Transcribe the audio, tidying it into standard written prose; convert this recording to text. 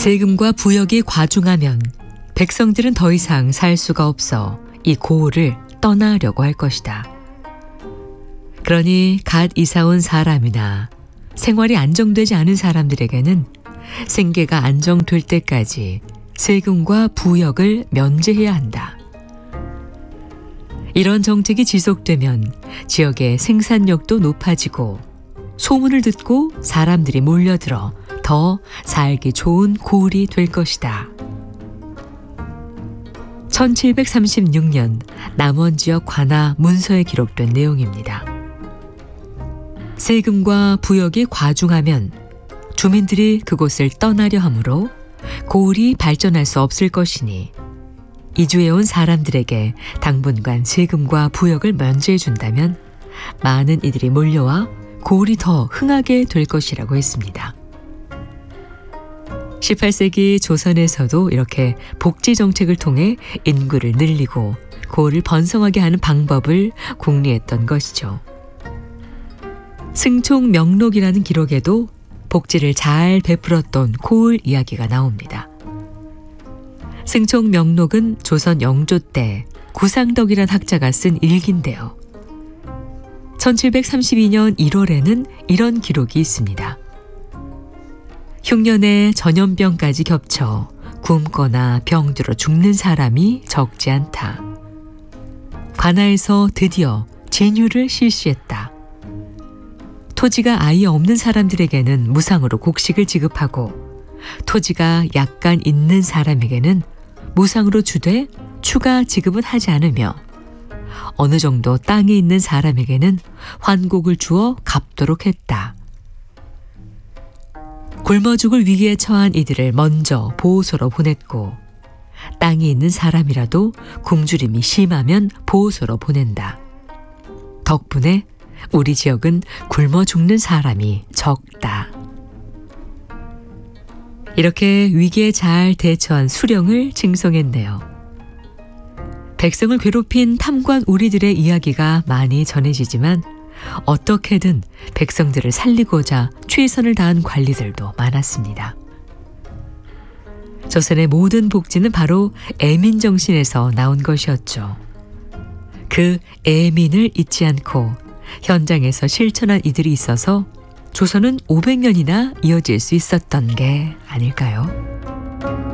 세금과 부역이 과중하면 백성들은 더 이상 살 수가 없어 이 고을을 떠나려고 할 것이다. 그러니 갓 이사 온 사람이나 생활이 안정되지 않은 사람들에게는 생계가 안정될 때까지 세금과 부역을 면제해야 한다. 이런 정책이 지속되면 지역의 생산력도 높아지고 소문을 듣고 사람들이 몰려들어 더 살기 좋은 고을이 될 것이다. 1736년 남원지역 관하 문서에 기록된 내용입니다. 세금과 부역이 과중하면 주민들이 그곳을 떠나려 하므로 고을이 발전할 수 없을 것이니 이주해온 사람들에게 당분간 세금과 부역을 면제해 준다면 많은 이들이 몰려와 고을이 더 흥하게 될 것이라고 했습니다. 18세기 조선에서도 이렇게 복지 정책을 통해 인구를 늘리고 고을을 번성하게 하는 방법을 궁리했던 것이죠. 승총명록이라는 기록에도 복지를 잘 베풀었던 고을 이야기가 나옵니다. 승총명록은 조선 영조 때 구상덕이란 학자가 쓴 일기인데요. 1732년 1월에는 이런 기록이 있습니다. 흉년에 전염병까지 겹쳐 굶거나 병들어 죽는 사람이 적지 않다. 관하에서 드디어 진유를 실시했다. 토지가 아예 없는 사람들에게는 무상으로 곡식을 지급하고 토지가 약간 있는 사람에게는 무상으로 주되 추가 지급은 하지 않으며 어느 정도 땅이 있는 사람에게는 환곡을 주어 갚도록 했다. 굶어 죽을 위기에 처한 이들을 먼저 보호소로 보냈고 땅이 있는 사람이라도 굶주림이 심하면 보호소로 보낸다. 덕분에 우리 지역은 굶어 죽는 사람이 적다. 이렇게 위기에 잘 대처한 수령을 징송했네요. 백성을 괴롭힌 탐관 우리들의 이야기가 많이 전해지지만 어떻게든 백성들을 살리고자 최선을 다한 관리들도 많았습니다. 조선의 모든 복지는 바로 애민정신에서 나온 것이었죠. 그 애민을 잊지 않고 현장에서 실천한 이들이 있어서 조선은 500년이나 이어질 수 있었던 게 아닐까요?